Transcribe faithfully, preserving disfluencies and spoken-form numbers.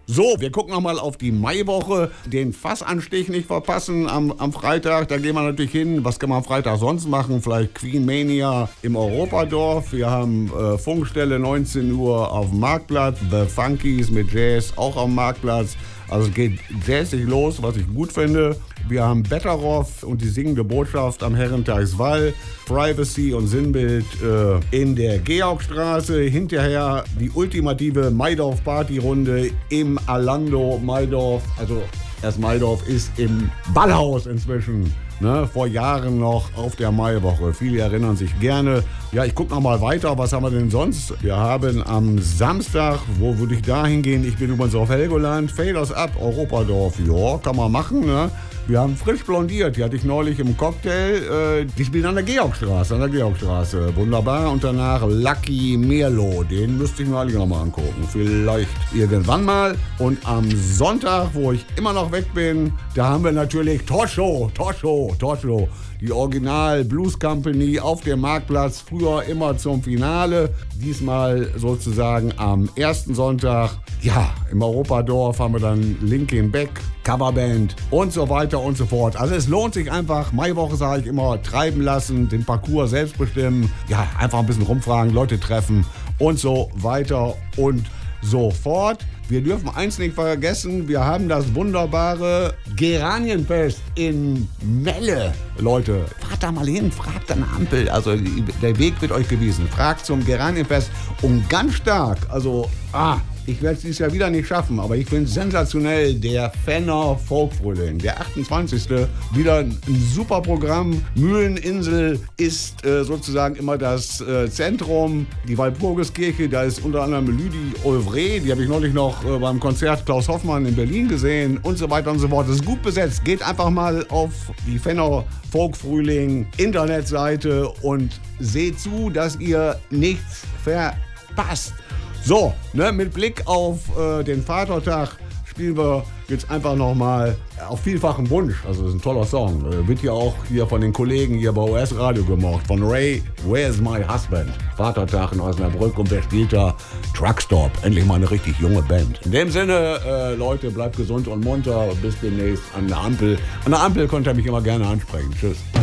So, wir gucken nochmal auf die Maiwoche. Den Fassanstich nicht verpassen am, am Freitag. Da gehen wir natürlich hin. Was kann man am Freitag sonst machen? Vielleicht Queen Mania im Europadorf. Wir haben äh, Funkstelle neunzehn Uhr auf dem Marktplatz. The Funkies mit Jazz auch am Marktplatz. Also es geht jazzig los, was ich gut finde. Wir haben Betteroff und die singende Botschaft am Herrentagswall. Privacy und Sinnbild äh, in der Georgstraße. Hinterher die ultimative Maidorf-Partyrunde im Alando Maidorf. Also das Maidorf ist im Ballhaus inzwischen. Ne, vor Jahren noch auf der Maiwoche. Viele erinnern sich gerne. Ja, ich gucke noch mal weiter. Was haben wir denn sonst? Wir haben am Samstag, wo würde ich da hingehen? Ich bin übrigens auf Helgoland. Faders Up, Europadorf. Ja, kann man machen, ne? Wir haben frisch blondiert. Die hatte ich neulich im Cocktail. Äh, die spielen an der Georgstraße. An der Georgstraße. Wunderbar. Und danach Lucky Merlo. Den müsste ich mir alle noch mal angucken. Vielleicht irgendwann mal. Und am Sonntag, wo ich immer noch weg bin, da haben wir natürlich Tosho. Tosho. Tosho. Die Original Blues Company auf dem Marktplatz. Früher immer zum Finale. Diesmal sozusagen am ersten Sonntag. Ja, im Europadorf haben wir dann Linkin Beck, Coverband und so weiter und so fort. Also es lohnt sich einfach, Maiwoche sage ich immer, treiben lassen, den Parcours selbst bestimmen, ja, einfach ein bisschen rumfragen, Leute treffen und so weiter und so fort. Wir dürfen eins nicht vergessen, wir haben das wunderbare Geranienfest in Melle. Leute, fahrt da mal hin, fragt an der Ampel, also der Weg wird euch gewiesen. Fragt zum Geranienfest und ganz stark, also, ah, ich werde es dieses Jahr wieder nicht schaffen, aber ich finde es sensationell, der Fenner Folkfrühling, der achtundzwanzigste Wieder ein super Programm. Mühleninsel ist äh, sozusagen immer das äh, Zentrum. Die Walpurgiskirche, da ist unter anderem Lüdi Olvre, die habe ich neulich noch äh, beim Konzert Klaus Hoffmann in Berlin gesehen und so weiter und so fort. Das ist gut besetzt. Geht einfach mal auf die Fenner Folkfrühling Internetseite und seht zu, dass ihr nichts verpasst. So, ne, mit Blick auf äh, den Vatertag spielen wir jetzt einfach nochmal auf vielfachen Wunsch. Also das ist ein toller Song. Äh, wird ja auch hier von den Kollegen hier bei O S Radio gemocht. Von Ray, Where's My Husband? Vatertag in Osnabrück und wer spielt da? Truckstop. Endlich mal eine richtig junge Band. In dem Sinne, äh, Leute, bleibt gesund und munter. Bis demnächst an der Ampel. An der Ampel könnt ihr mich immer gerne ansprechen. Tschüss.